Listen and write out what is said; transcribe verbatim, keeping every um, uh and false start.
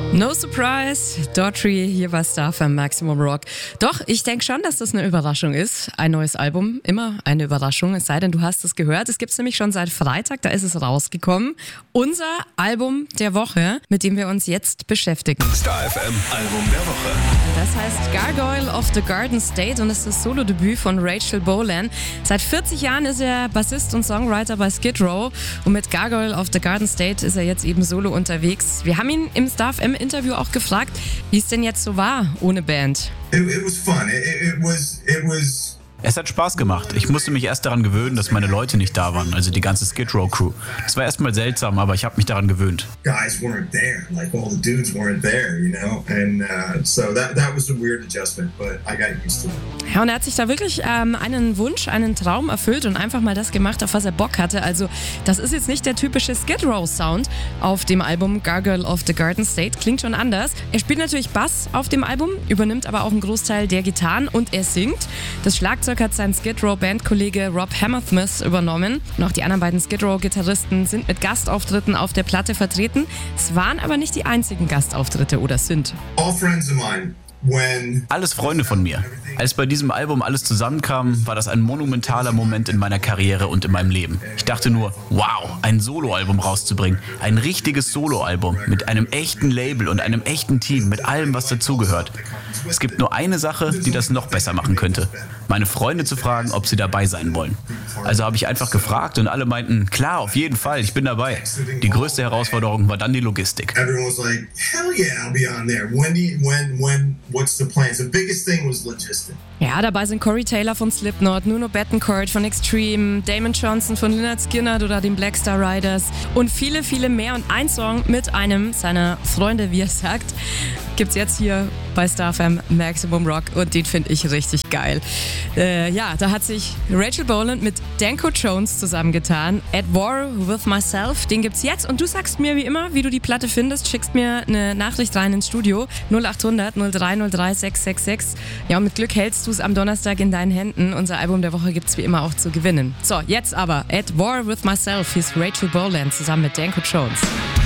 No surprise, Daughtry hier bei Star F M Maximum Rock. Doch, ich denke schon, dass das eine Überraschung ist. Ein neues Album, immer eine Überraschung, es sei denn, du hast es gehört. Es gibt es nämlich schon seit Freitag, da ist es rausgekommen. Unser Album der Woche, mit dem wir uns jetzt beschäftigen. Star F M Album der Woche. Das heißt Gargoyle of the Garden State und ist das Solodebüt von Rachel Bolan. Seit vierzig Jahren ist er Bassist und Songwriter bei Skid Row und mit Gargoyle of the Garden State ist er jetzt eben solo unterwegs. Wir haben ihn im Star F M Interview auch gefragt, wie es denn jetzt so war ohne Band. It, it was fun. It, it was it was Es hat Spaß gemacht. Ich musste mich erst daran gewöhnen, dass meine Leute nicht da waren, also die ganze Skid Row Crew. Das war erstmal seltsam, aber ich habe mich daran gewöhnt. guys weren't there, like all the dudes weren't there, you know, and uh, so that that was a weird adjustment, but I got used to it. Ja, und er hat sich da wirklich ähm, einen Wunsch, einen Traum erfüllt und einfach mal das gemacht, auf was er Bock hatte. Also das ist jetzt nicht der typische Skid Row Sound auf dem Album Gargoyle of the Garden State. Klingt schon anders. Er spielt natürlich Bass auf dem Album, übernimmt aber auch einen Großteil der Gitarren und er singt. Das Schlagzeug hat sein Skid Row Bandkollege Rob Hammersmith übernommen. Und auch die anderen beiden Skid Row Gitarristen sind mit Gastauftritten auf der Platte vertreten. Es waren aber nicht die einzigen Gastauftritte oder sind. All friends of mine. When Alles Freunde von mir. Als bei diesem Album alles zusammenkam, war das ein monumentaler Moment in meiner Karriere und in meinem Leben. Ich dachte nur, wow, ein Soloalbum rauszubringen. Ein richtiges Soloalbum mit einem echten Label und einem echten Team, mit allem, was dazugehört. Es gibt nur eine Sache, die das noch besser machen könnte. Meine Freunde zu fragen, ob sie dabei sein wollen. Also habe ich einfach gefragt und alle meinten, klar, auf jeden Fall, ich bin dabei. Die größte Herausforderung war dann die Logistik. everyone was like, hell yeah, I'll be on there. When do you, when when what's the plan? So the biggest thing was logistics. Ja, dabei sind Corey Taylor von Slipknot, Nuno Bettencourt von Extreme, Damon Johnson von Lynyrd Skynyrd oder den Black Star Riders und viele, viele mehr. Und ein Song mit einem seiner Freunde, wie er sagt, gibt's jetzt hier bei Star F M Maximum Rock und den finde ich richtig geil. Äh, ja, da hat sich Rachel Bolan mit Danko Jones zusammengetan. At War With Myself, den gibt's jetzt und du sagst mir wie immer, wie du die Platte findest, schickst mir eine Nachricht rein ins Studio null acht hundert null drei null drei sechs sechs sechs. Ja, und mit Glück hältst du es am Donnerstag in deinen Händen. Unser Album der Woche gibt's wie immer auch zu gewinnen. So, jetzt aber At War With Myself, hier ist Rachel Bolan zusammen mit Danko Jones.